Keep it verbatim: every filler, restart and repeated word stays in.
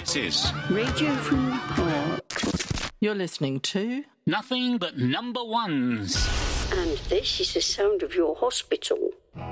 This is Radio from the Park. You're listening to Nothing But Number Ones. And this is the sound of your hospital.